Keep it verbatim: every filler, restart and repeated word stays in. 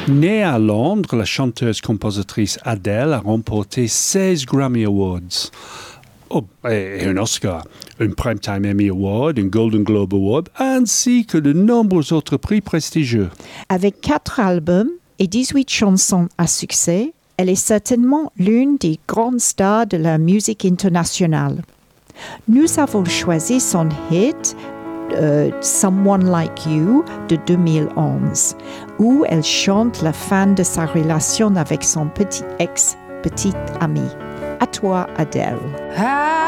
Née à Londres, la chanteuse-compositrice Adele a remporté seize Grammy Awards. Oh, et un Oscar, un Primetime Emmy Award, un Golden Globe Award, ainsi que de nombreux autres prix prestigieux. Avec quatre albums et dix-huit chansons à succès, elle est certainement l'une des grandes stars de la musique internationale. Nous avons choisi son hit uh, Someone Like You de deux mille onze, où elle chante la fin de sa relation avec son petit ex, petite amie. À toi, Adele. I